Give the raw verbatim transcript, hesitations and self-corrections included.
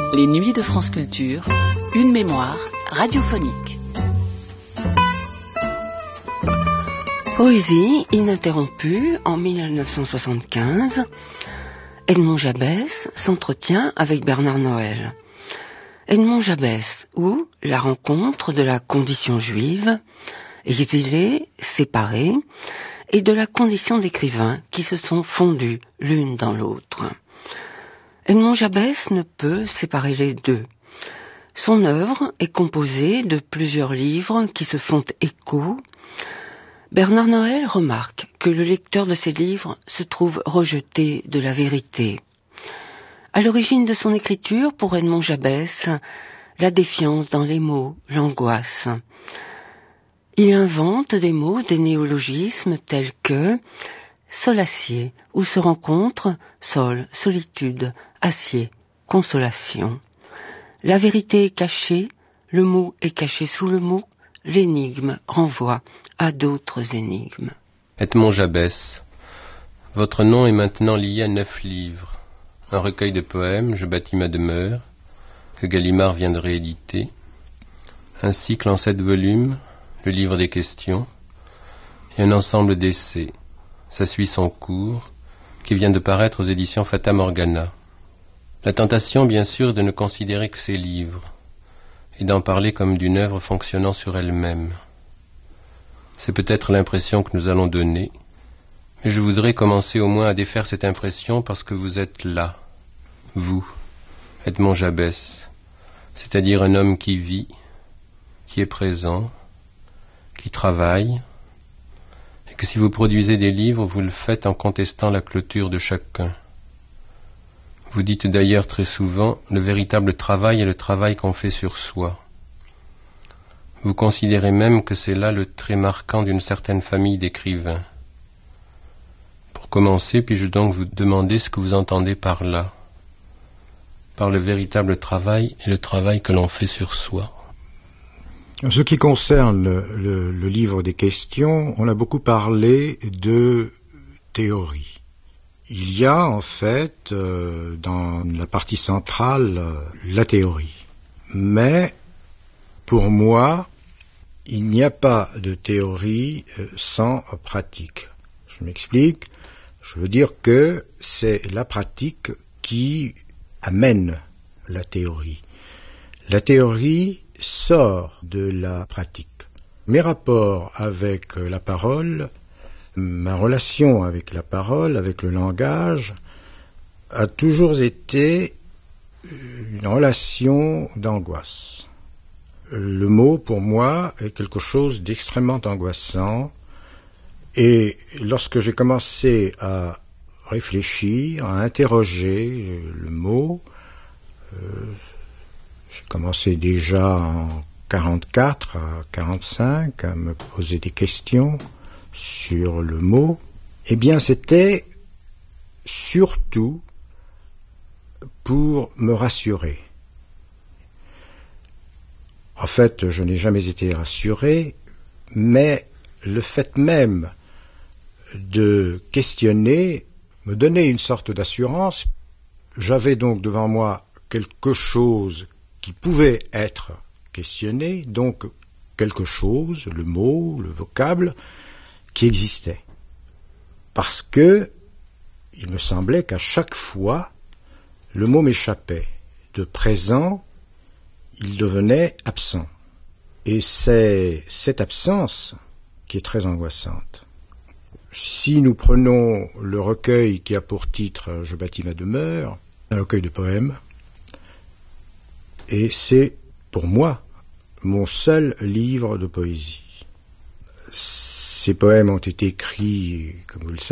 Les Nuits de France Culture, une mémoire radiophonique. Poésie ininterrompue en mille neuf cent soixante-quinze. Edmond Jabès s'entretient avec Bernard Noël. Edmond Jabès, ou la rencontre de la condition juive, exilée, séparée, et de la condition d'écrivains qui se sont fondus l'une dans l'autre. Edmond Jabès ne peut séparer les deux. Son œuvre est composée de plusieurs livres qui se font écho. Bernard Noël remarque que le lecteur de ces livres se trouve rejeté de la vérité. À l'origine de son écriture, pour Edmond Jabès, la défiance dans les mots, l'angoisse. Il invente des mots, des néologismes tels que solacier, où se rencontrent sol, solitude, acier, consolation. La vérité est cachée, le mot est caché sous le mot, l'énigme renvoie à d'autres énigmes. Edmond Jabès, votre nom est maintenant lié à neuf livres. Un recueil de poèmes, Je bâtis ma demeure, que Gallimard vient de rééditer. Un cycle en sept volumes, Le livre des questions, et un ensemble d'essais, Ça suit son cours, qui vient de paraître aux éditions Fata Morgana. La tentation, bien sûr, est de ne considérer que ces livres, et d'en parler comme d'une œuvre fonctionnant sur elle-même. C'est peut-être l'impression que nous allons donner, mais je voudrais commencer au moins à défaire cette impression parce que vous êtes là, vous, Edmond Jabès, c'est-à-dire un homme qui vit, qui est présent, qui travaille, et que si vous produisez des livres, vous le faites en contestant la clôture de chacun. Vous dites d'ailleurs très souvent, le véritable travail est le travail qu'on fait sur soi. Vous considérez même que c'est là le trait marquant d'une certaine famille d'écrivains. Pour commencer, puis-je donc vous demander ce que vous entendez par là, par le véritable travail et le travail que l'on fait sur soi? En ce qui concerne le, le, le livre des questions, on a beaucoup parlé de théorie. Il y a en fait euh, dans la partie centrale euh, la théorie. Mais pour moi, il n'y a pas de théorie euh, sans pratique. Je m'explique. Je veux dire que c'est la pratique qui amène la théorie. La théorie sort de la pratique. Mes rapports avec la parole, ma relation avec la parole, avec le langage, a toujours été une relation d'angoisse. Le mot, pour moi, est quelque chose d'extrêmement angoissant, et lorsque j'ai commencé à réfléchir, à interroger le mot, euh, j'ai commencé déjà en quarante-quatre à quarante-cinq à me poser des questions sur le mot. Eh bien, c'était surtout pour me rassurer. En fait, je n'ai jamais été rassuré, mais le fait même de questionner me donnait une sorte d'assurance. J'avais donc devant moi quelque chose qui pouvait être questionné, donc quelque chose, le mot, le vocable, qui existait. Parce que il me semblait qu'à chaque fois, le mot m'échappait. De présent, il devenait absent. Et c'est cette absence qui est très angoissante. Si nous prenons le recueil qui a pour titre « Je bâtis ma demeure », un recueil de poèmes, et c'est, pour moi, mon seul livre de poésie. Ces poèmes ont été écrits, comme vous le savez,